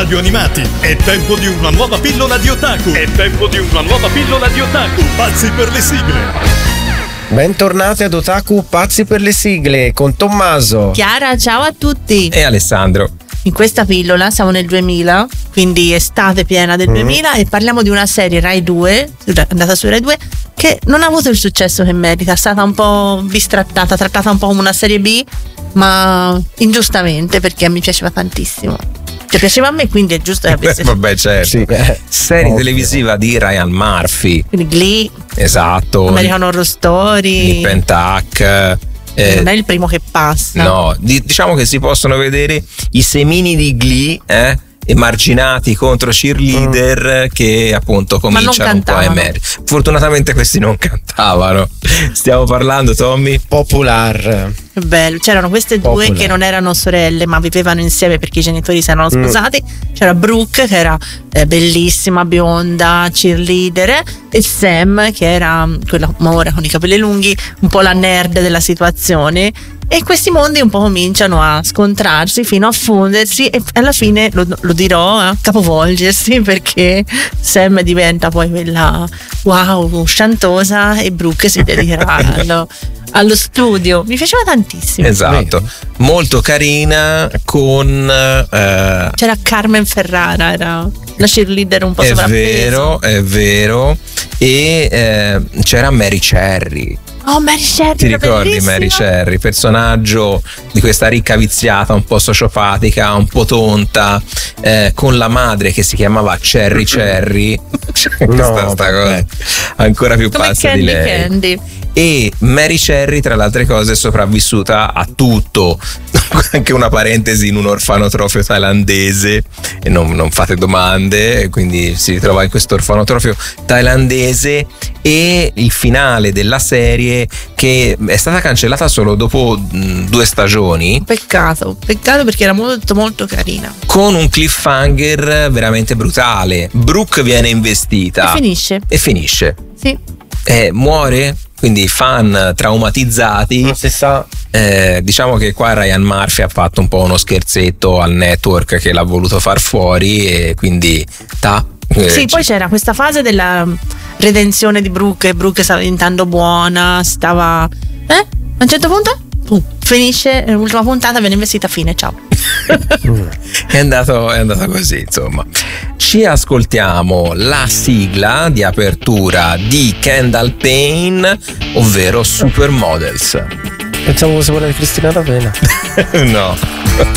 radio animati. È tempo di una nuova pillola di otaku. Pazzi per le sigle. Bentornati ad Otaku Pazzi per le sigle con Tommaso, Chiara, ciao a tutti. E Alessandro. In questa pillola siamo nel 2000, quindi estate piena del 2000, e parliamo di una serie Rai 2, andata su Rai 2, che non ha avuto il successo che merita. È stata un po' bistrattata, trattata un po' come una serie B, ma ingiustamente, perché mi piaceva tantissimo. Cioè, piaceva a me, quindi è giusto che avesse. Vabbè, certo. Sì. Serie televisiva di Ryan Murphy. Quindi Glee, Esatto. American Horror Story. Nip and Tuck. Non è il primo che passa. No, diciamo che si possono vedere i semini di Glee, emarginati contro cheerleader che appunto cominciano un po' a emergere. Fortunatamente questi non cantavano. Stiamo parlando, Tommy? Popular. Che bello. C'erano queste due Popolare. che non erano sorelle, ma vivevano insieme perché i genitori si erano sposati. C'era Brooke, che era bellissima, bionda, cheerleader, e Sam, che era quella ora con i capelli lunghi, un po' la nerd della situazione. E questi mondi un po' cominciano a scontrarsi fino a fondersi, e alla fine lo dirò, a capovolgersi, perché Sam diventa poi quella wow, sciantosa, e Brooke si dedicherà allo studio. Mi piaceva tantissimo. Esatto. Molto carina con C'era Carmen Ferrara, era la cheerleader un po' sovrappesa. è vero. E c'era Mary Cherry. Oh, Mary Cherry, Ti era ricordi bellissima. Mary Cherry, personaggio di questa ricca viziata, un po' sociopatica, un po' tonta, con la madre che si chiamava Cherry Cherry. Questa cosa ancora più Come pazza Candy di lei. Candy. E Mary Cherry, tra le altre cose, è sopravvissuta a tutto. Anche una parentesi in un orfanotrofio thailandese, e non fate domande, quindi si ritrova in questo orfanotrofio thailandese. E il finale della serie, che è stata cancellata solo dopo 2 stagioni, Peccato perché era molto molto carina. con un cliffhanger veramente brutale. Brooke viene investita E finisce. Sì. Muore, quindi fan traumatizzati. Non si sa. Diciamo che qua Ryan Murphy ha fatto un po' uno scherzetto al network che l'ha voluto far fuori, e quindi Sì, poi c'era questa fase della redenzione di Brooke, e Brooke stava diventando buona, stava a un certo punto finisce l'ultima puntata, viene investita, fine, ciao. è andata così, insomma. Ci ascoltiamo la sigla di apertura di Kendall Payne, ovvero Supermodels. Pensavo fosse quella di Cristina D'Avena. No.